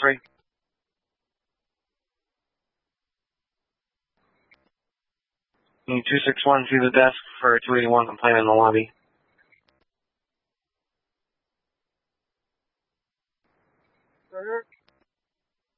3. Need 261 to the desk for 281 complaint in the lobby. Burger?